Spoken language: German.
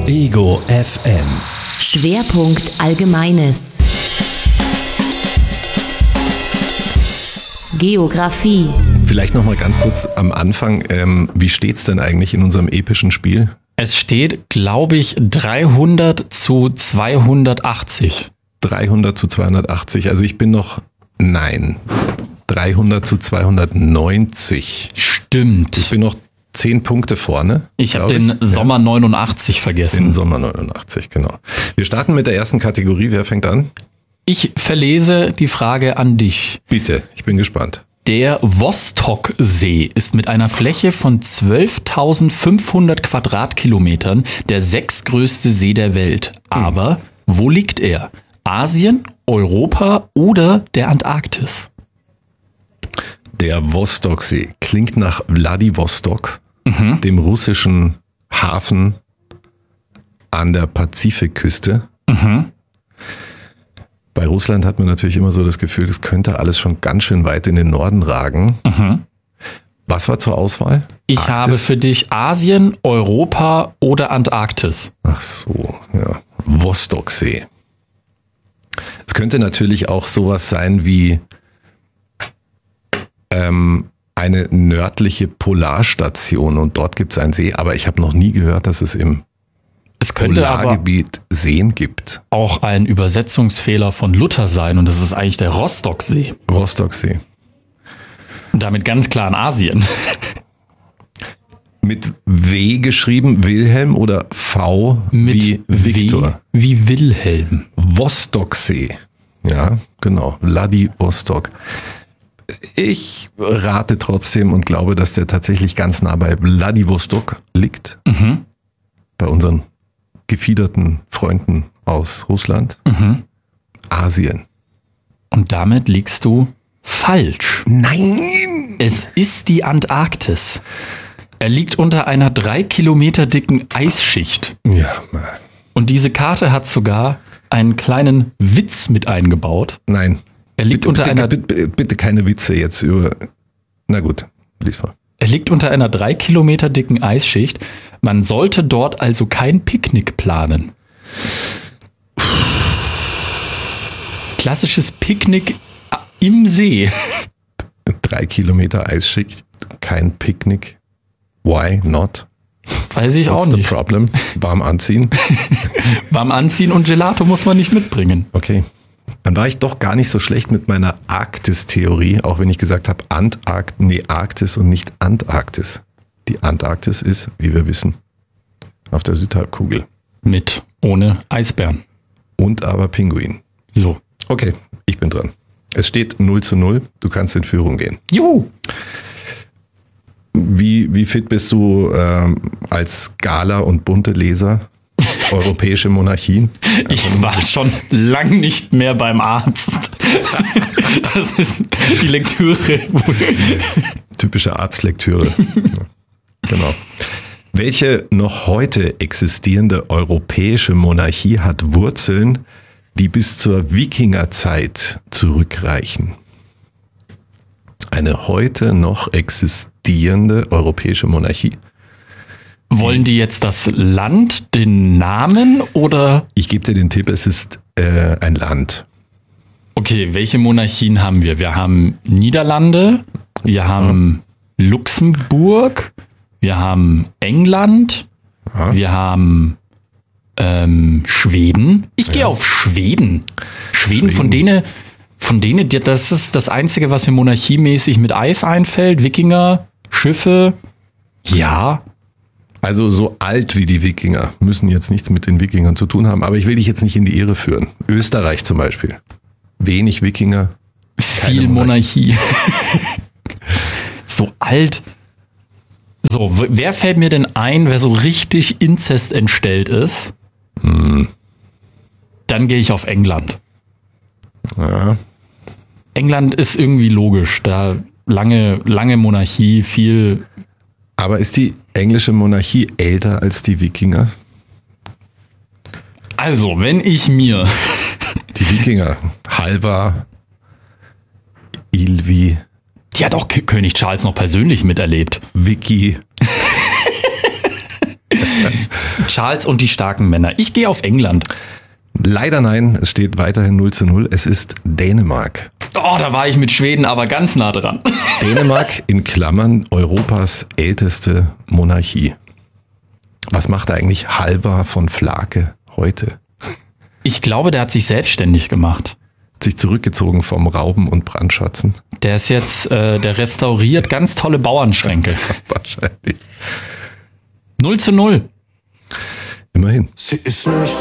Ego FM. Schwerpunkt Allgemeines. Geografie. Vielleicht noch mal ganz kurz am Anfang. Wie steht's denn eigentlich in unserem epischen Spiel? Es steht, glaube ich, 300-280. 300-280. Also ich bin noch, nein, 300-290. Stimmt. Ich bin noch 10 Punkte vorne. Ich habe den Sommer 89 vergessen. Den Sommer 89, genau. Wir starten mit der ersten Kategorie. Wer fängt an? Ich verlese die Frage an dich. Bitte, ich bin gespannt. Der Vostoksee ist mit einer Fläche von 12.500 Quadratkilometern der sechstgrößte See der Welt. Aber wo liegt er? Asien, Europa oder der Antarktis? Der Vostoksee klingt nach Wladiwostok, dem russischen Hafen an der Pazifikküste. Bei Russland hat man natürlich immer so das Gefühl, das könnte alles schon ganz schön weit in den Norden ragen. Was war zur Auswahl? Ich Arktis? habe für dich Asien, Europa oder Antarktis. Ach so, ja. Vostoksee. Es könnte natürlich auch sowas sein wie eine nördliche Polarstation und dort gibt es einen See, aber ich habe noch nie gehört, dass es im Es könnte aber Polargebiet Seen gibt. auch ein Übersetzungsfehler von Luther sein und das ist eigentlich der Rostocksee. Rostocksee. Und damit ganz klar in Asien. Mit W geschrieben, Wilhelm oder V wie Viktor? Wie Wilhelm. Vostoksee. Ja, genau. Wladiwostok. Ich rate trotzdem und glaube, dass der tatsächlich ganz nah bei Wladiwostok liegt. Bei unseren gefiederten Freunden aus Russland. Asien. Und damit liegst du falsch. Nein! Es ist die Antarktis. Er liegt unter einer 3 Kilometer dicken Eisschicht. Ja, Und diese Karte hat sogar einen kleinen Witz mit eingebaut. nein. Er liegt unter einer Bitte keine Witze jetzt über... Na gut, lies vor. Er liegt unter einer 3 Kilometer dicken Eisschicht. Man sollte dort also kein Picknick planen. Klassisches Picknick im See. 3 Kilometer Eisschicht, kein Picknick. Why not? Weiß ich auch What's the nicht. problem? Warm anziehen? Warm anziehen und Gelato muss man nicht mitbringen. Okay. Dann war ich doch gar nicht so schlecht mit meiner Arktis-Theorie, auch wenn ich gesagt habe Arktis und nicht Antarktis. Die Antarktis ist, wie wir wissen, auf der Südhalbkugel. Mit, ohne Eisbären. Und aber Pinguin. So. Okay, ich bin dran. Es steht 0:0. Du kannst in Führung gehen. Juhu! Wie fit bist du als Gala- und Bunte-Leser? Europäische Monarchien? Ich war schon lang nicht mehr beim Arzt. Das ist die Lektüre. Typische Arztlektüre. Genau. Welche noch heute existierende europäische Monarchie hat Wurzeln, die bis zur Wikingerzeit zurückreichen? Eine heute noch existierende europäische Monarchie. Wollen die jetzt das Land, den Namen oder? Ich gebe dir den Tipp, es ist ein Land. Okay, welche Monarchien haben wir? Wir haben Niederlande, wir haben Luxemburg, wir haben England, wir haben Schweden. Ich gehe auf Schweden. Schweden, von denen, das ist das Einzige, was mir monarchiemäßig mit Eis einfällt. Wikinger, Schiffe, ja. Also so alt wie die Wikinger, müssen jetzt nichts mit den Wikingern zu tun haben, aber ich will dich jetzt nicht in die Irre führen. Österreich zum Beispiel. Wenig Wikinger. Viel Monarchie. So alt. So, wer fällt mir denn ein, wer so richtig Inzest entstellt ist? Dann gehe ich auf England. Ja. England ist irgendwie logisch. Da lange Monarchie, viel. Aber ist die englische Monarchie älter als die Wikinger? Also, wenn ich mir. Die Wikinger. Halvar, Ilvi, Die hat auch König Charles noch persönlich miterlebt. Vicky. Charles und die starken Männer. Ich gehe auf England. Leider nein, es steht weiterhin 0:0. Es ist Dänemark. Oh, da war ich mit Schweden aber ganz nah dran. Dänemark in Klammern Europas älteste Monarchie. Was macht eigentlich Halvar von Flake heute? Ich glaube, der hat sich selbstständig gemacht. Sich zurückgezogen vom Rauben und Brandschatzen? Der ist jetzt, der restauriert ganz tolle Bauernschränke. Wahrscheinlich. 0:0. Immerhin. Sie ist nicht